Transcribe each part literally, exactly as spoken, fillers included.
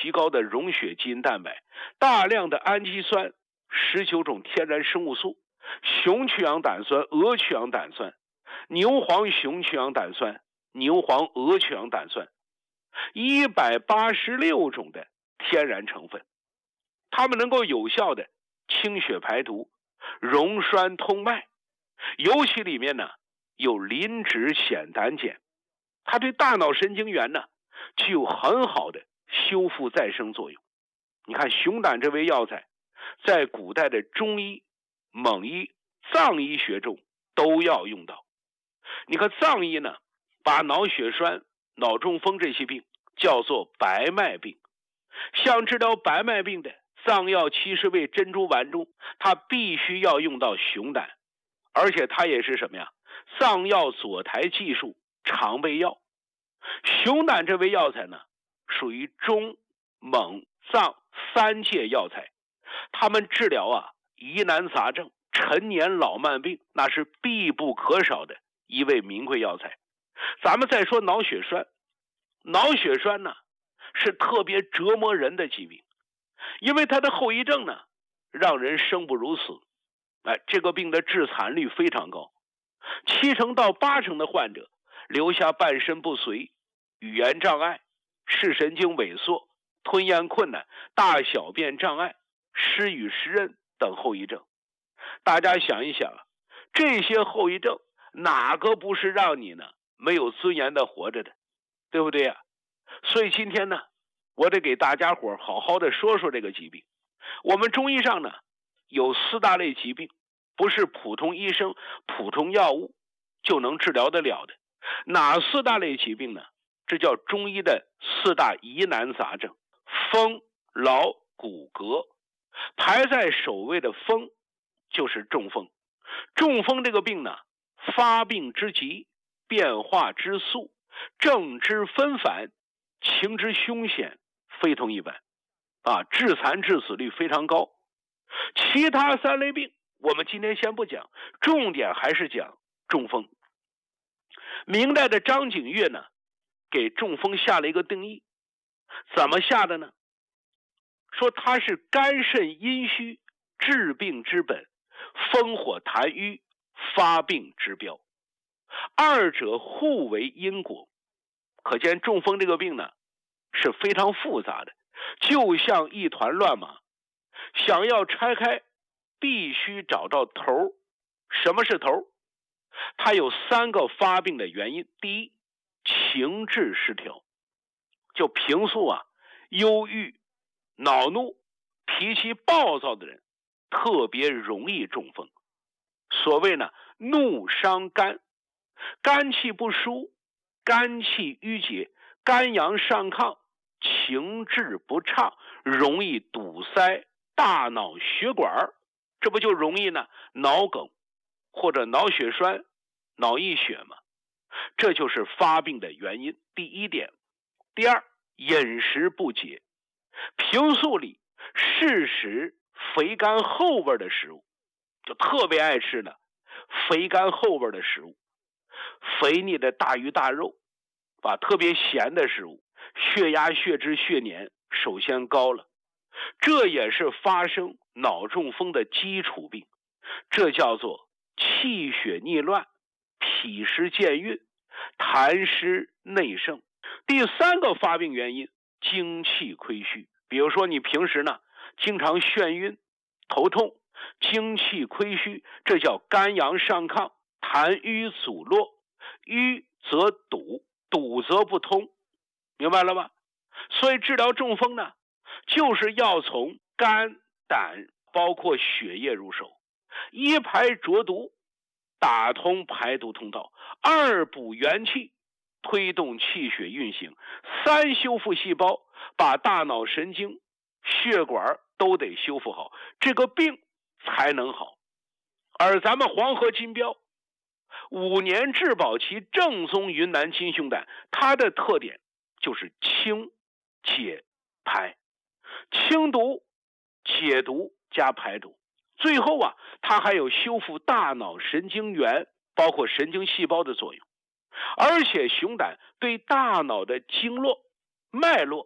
极高的溶血基因蛋白，大量的氨基酸，十九种天然生物素，雄去氧胆酸、鹅去氧胆酸、牛黄雄去氧胆酸、牛黄鹅去氧胆酸，一百八十六种的天然成分，它们能够有效的清血排毒、溶栓通脉，尤其里面呢有磷脂酰胆碱，它对大脑神经元呢具有很好的修复再生作用。你看熊胆这味药材在古代的中医、蒙医、藏医学中都要用到。你看藏医呢把脑血栓、脑中风这些病叫做白脉病，像治疗白脉病的藏药七十味珍珠丸中，它必须要用到熊胆，而且它也是什么呀？藏药左台技术常备药。熊胆这味药材呢，属于中、蒙、藏三界药材，它们治疗啊疑难杂症、陈年老慢病，那是必不可少的一味名贵药材。咱们再说脑血栓，脑血栓呢是特别折磨人的疾病，因为它的后遗症呢让人生不如死。哎，这个病的致残率非常高，七成到八成的患者留下半身不遂、语言障碍、视神经萎缩、吞咽困难、大小便障碍、失语失认等后遗症。大家想一想啊，这些后遗症哪个不是让你呢没有尊严的活着的，对不对呀？所以今天呢，我得给大家伙好好的说说这个疾病。我们中医上呢有四大类疾病，不是普通医生、普通药物就能治疗得了的。哪四大类疾病呢？这叫中医的四大疑难杂症：风、劳、骨骼。排在首位的风就是中风。中风这个病呢，发病之急，变化之速，症之纷繁，情之凶险，非同一般啊，致残致死率非常高。其他三类病我们今天先不讲，重点还是讲中风。明代的张景岳呢给中风下了一个定义，怎么下的呢？说它是肝肾阴虚治病之本，风火痰瘀发病之标，二者互为因果。可见中风这个病呢是非常复杂的，就像一团乱麻，想要拆开必须找到头。什么是头？它有三个发病的原因。第一，情志失调，就平素啊忧郁、恼怒、脾气暴躁的人特别容易中风。所谓呢怒伤肝，肝气不舒，肝气郁结，肝阳上亢，情志不畅，容易堵塞大脑血管，这不就容易呢脑梗或者脑血栓、脑溢血吗？这就是发病的原因，第一点。第二，饮食不节，平素里适食肥甘厚味的食物，就特别爱吃的肥甘厚味的食物，肥腻的大鱼大肉啊，特别咸的食物，血压、血脂、血粘首先高了，这也是发生脑中风的基础病，这叫做气血逆乱、脾湿健运、痰湿内盛。第三个发病原因，精气亏虚。比如说你平时呢经常眩晕、头痛，精气亏虚，这叫肝阳上亢，痰瘀阻络，瘀则堵，堵则不通，明白了吧？所以治疗中风呢，就是要从肝、胆包括血液入手，一排浊毒，打通排毒通道，二补元气，推动气血运行，三修复细胞，把大脑神经、血管都得修复好，这个病才能好。而咱们黄河金标五年质保期正宗云南金熊胆，它的特点就是清、解、排，清毒、解毒加排毒。最后啊，它还有修复大脑神经元包括神经细胞的作用。而且熊胆对大脑的经络、脉络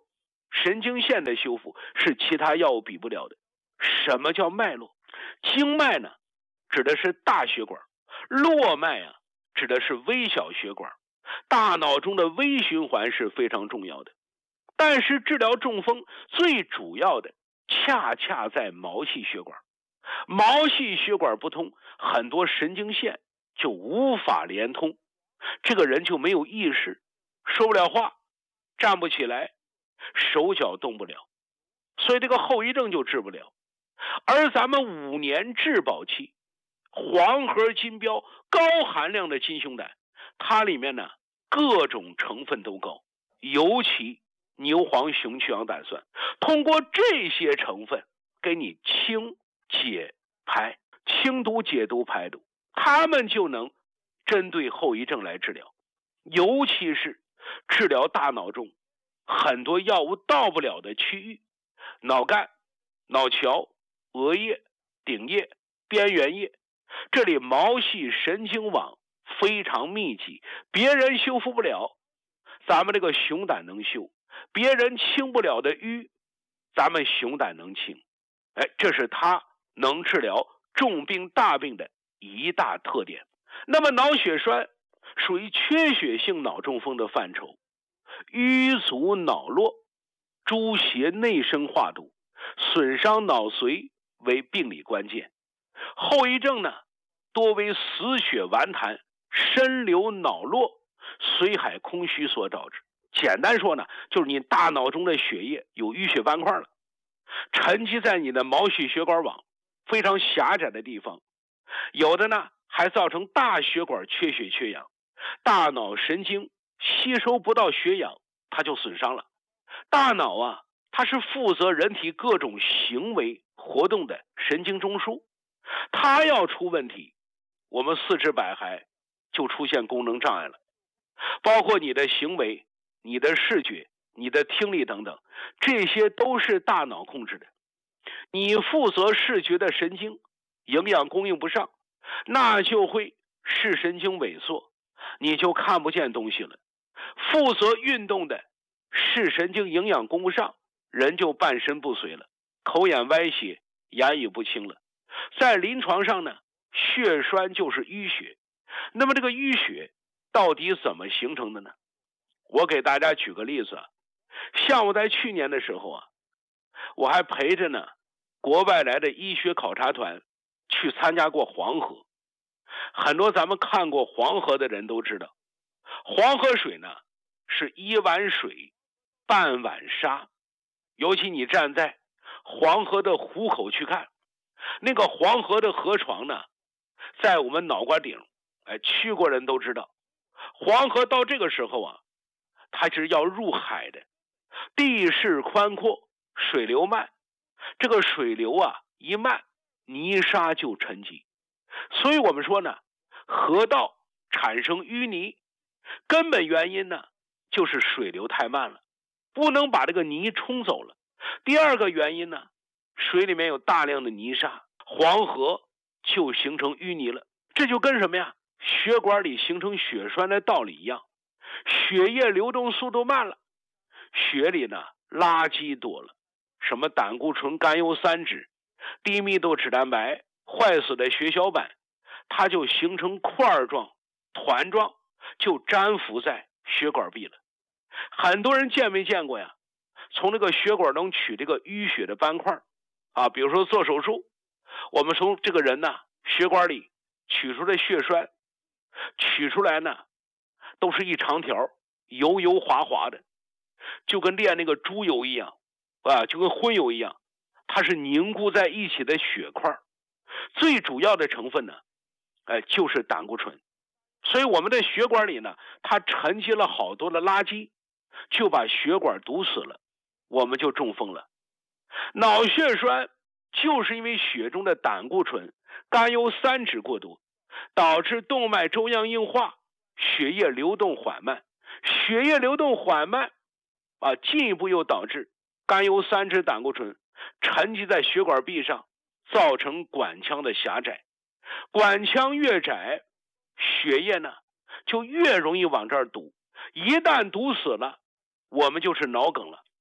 神经线的修复是其他药物比不了的。什么叫脉络？经脉呢，指的是大血管；络脉啊，指的是微小血管。大脑中的微循环是非常重要的。但是治疗中风最主要的恰恰在毛细血管。毛细血管不通，很多神经线就无法连通，这个人就没有意识，说不了话，站不起来，手脚动不了，所以这个后遗症就治不了。而咱们五年质保期黄河金标高含量的金熊胆，它里面呢各种成分都高，尤其牛黄熊去氧胆酸，通过这些成分给你清解排，清毒解毒排毒，他们就能针对后遗症来治疗。尤其是治疗大脑中很多药物到不了的区域，脑干、脑桥、额叶、顶叶、边缘叶，这里毛细神经网非常密集，别人修复不了，咱们这个熊胆能修；别人清不了的瘀，咱们熊胆能清。哎，这是它能治疗重病大病的一大特点。那么脑血栓属于缺血性脑中风的范畴，瘀阻脑络，诸邪内生化毒，损伤脑髓为病理关键。后遗症呢，多为死血顽痰、深流脑络、髓海空虚所导致。简单说呢，就是你大脑中的血液有淤血斑块了，沉积在你的毛细血管网非常狭窄的地方，有的呢还造成大血管缺血缺氧，大脑神经吸收不到血氧，它就损伤了。大脑啊，它是负责人体各种行为活动的神经中枢，它要出问题，我们四肢百骸就出现功能障碍了，包括你的行为、你的视觉、你的听力等等，这些都是大脑控制的。你负责视觉的神经营养供应不上，那就会视神经萎缩，你就看不见东西了。负责运动的视神经营养供不上，人就半身不遂了，口眼歪斜，言语不清了。在临床上呢，血栓就是淤血。那么这个淤血到底怎么形成的呢？我给大家举个例子啊，像我在去年的时候啊，我还陪着呢国外来的医学考察团去参加过黄河。很多咱们看过黄河的人都知道，黄河水呢是一碗水半碗沙。尤其你站在黄河的湖口去看，那个黄河的河床呢，在我们脑瓜顶，哎，去过人都知道，黄河到这个时候啊，它是要入海的，地势宽阔，水流慢，这个水流啊一慢，泥沙就沉积。所以我们说呢，河道产生淤泥，根本原因呢就是水流太慢了，不能把这个泥冲走了。第二个原因呢，水里面有大量的泥沙，黄河就形成淤泥了。这就跟什么呀？血管里形成血栓的道理一样，血液流动速度慢了，血里呢垃圾多了，什么胆固醇、甘油三酯、低密度脂蛋白、坏死的血小板，它就形成块状、团状，就粘附在血管壁了。很多人见没见过呀？从这个血管能取这个淤血的斑块啊，比如说做手术，我们从这个人呢血管里取出的血栓，取出来呢都是一长条油油滑滑的，就跟炼那个猪油一样啊，就跟荤油一样，它是凝固在一起的血块。最主要的成分呢，哎，就是胆固醇。所以我们的血管里呢，它沉积了好多的垃圾，就把血管堵死了，我们就中风了。脑血栓就是因为血中的胆固醇、甘油三酯过多，导致动脉粥样硬化，血液流动缓慢，血液流动缓慢啊，进一步又导致甘油三酯、胆固醇沉积在血管壁上，造成管腔的狭窄。管腔越窄，血液呢就越容易往这儿堵，一旦堵死了，我们就是脑梗了。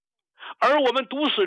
而我们毒死